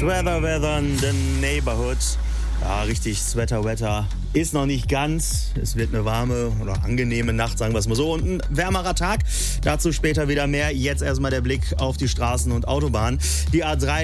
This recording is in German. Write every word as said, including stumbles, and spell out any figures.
Sweater Weather in the Neighborhood. Ja, richtig, Sweater Wetter ist noch nicht ganz. Es wird eine warme oder angenehme Nacht, sagen wir es mal so. Und ein wärmerer Tag. Dazu später wieder mehr. Jetzt erstmal der Blick auf die Straßen und Autobahnen. Die A drei